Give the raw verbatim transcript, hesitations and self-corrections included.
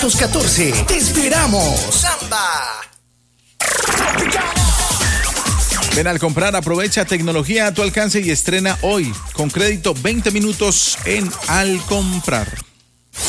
quinientos catorce. ¡Te esperamos! ¡Samba! Ven al comprar, aprovecha tecnología a tu alcance y estrena hoy con crédito veinte minutos en Al Comprar.